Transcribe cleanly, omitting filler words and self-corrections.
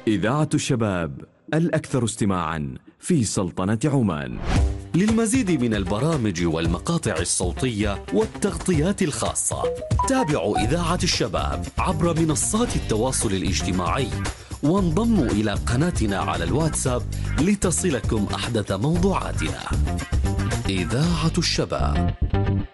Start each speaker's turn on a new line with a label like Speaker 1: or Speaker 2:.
Speaker 1: إذاعة الشباب الأكثر استماعاً في سلطنة عمان.
Speaker 2: للمزيد من البرامج والمقاطع الصوتية والتغطيات الخاصة تابعوا إذاعة الشباب عبر منصات التواصل الاجتماعي، وانضموا إلى قناتنا على الواتساب لتصلكم أحدث موضوعاتنا. إذاعة الشباب.